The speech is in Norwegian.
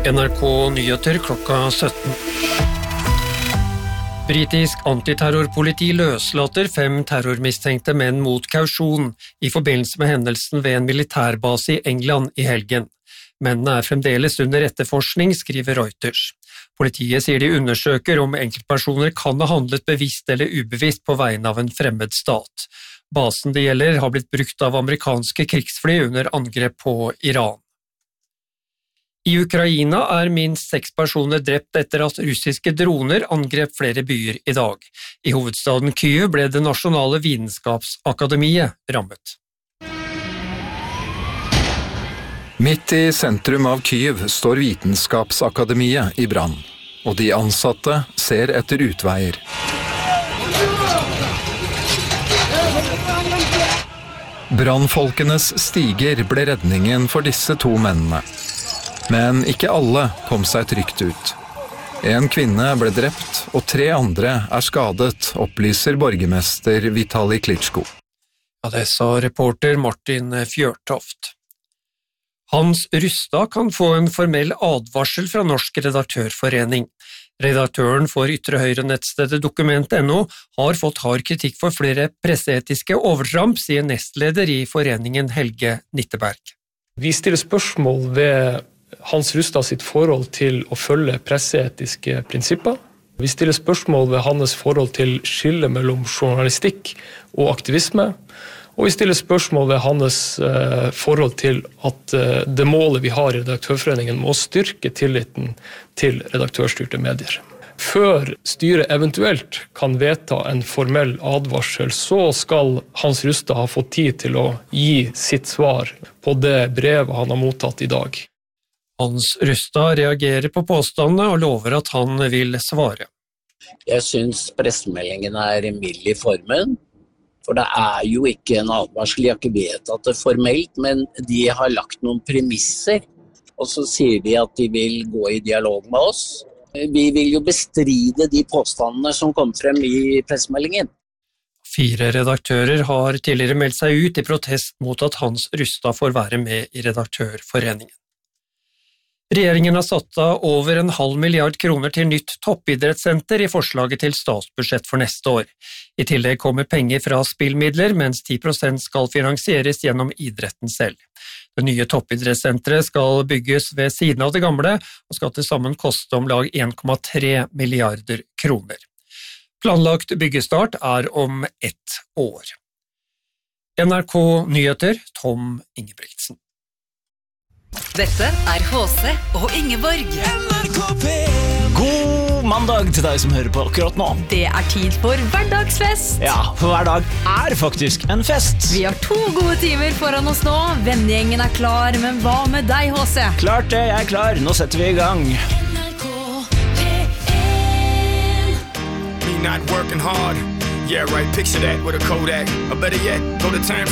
NRK Nyheter klokka 17. Britisk antiterrorpoliti løslater 5 terrormistenkte menn mot kausjon i forbindelse med hendelsen ved en militærbase i England i helgen. Mennene fremdeles under etterforskning, skriver Reuters. Politiet sier de undersøker om enkeltpersoner kan ha handlet bevisst eller ubevisst på vegne av en fremmed stat. Basen det gjelder har blitt brukt av amerikanske krigsfly under angrep på Iran. I Ukraina minst 6 personer drept etter at russiske droner angrep flere byer i dag. I hovedstaden Kyiv ble det nasjonale vitenskapsakademiet rammet. Midt i sentrum av Kyiv står Vitenskapsakademiet i brann, og de ansatte ser etter utveier. Brannfolkenes stiger ble redningen for disse 2 mennene. Men ikke alle kom seg trygt ut. En kvinne ble drept, og 3 andre skadet, opplyser borgermester Vitali Klitschko. Ja, det sa reporter Martin Fjørtoft. Hans Rustad kan få en formell advarsel fra Norsk Redaktørforening. Redaktøren for ytre høyre-nettstedet Dokument.no har fått hard kritikk for flere presseetiske overtramp, sier nestleder i foreningen Helge Nitteberg. Vi stiller spørsmål ved Hans Rustad sitt forhold til å følge presseetiske prinsipper. Vi stiller spørsmål ved hans forhold til skille mellom journalistikk og aktivisme. Og vi stiller spørsmål ved hans forhold til at det målet vi har i Redaktørforeningen må styrke tilliten til redaktørstyrte medier. Før styret eventuelt kan vedta en formell advarsel, så skal Hans Rustad ha fått tid til å gi sitt svar på det brevet han har mottatt i dag. Hans Rustad reagerer på påstandene og lover at han vil svare. Jeg synes pressemeldingen mild i formen, for det jo ikke en advarsel. De har ikke vedtatt det formelt, men de har lagt noen premisser, og så sier de at de vil gå i dialog med oss. Vi vil jo bestride de påstandene som kom frem i pressemeldingen. 4 redaktører har tidligere meldt seg ut i protest mot at Hans Rustad får være med i Redaktørforeningen. Regjeringen har satt av over 0,5 milliard kroner til nytt toppidrettssenter i forslaget til statsbudsjett for neste år. I tillegg kommer penger fra spillmidler, mens 10% skal finansieres gjennom idretten selv. Det nye toppidrettssenteret skal bygges ved siden av det gamle, og skal til sammen koste om lag 1,3 milliarder kroner. Planlagt byggestart om 1 år. NRK Nyheter, Tom Ingebrigtsen. Dette HC og Ingeborg. God mandag til deg som hører på akkurat nå. Det tid for hverdagsfest. Ja, for hver dag faktisk en fest. Vi har 2 gode timer foran oss nå. Vennegjengen klar, men hva med deg, HC? Klart det, jeg klar. Nå setter vi i gang. Me not working hard. Yeah, right, picture that with a Kodak. Or better yet, go to time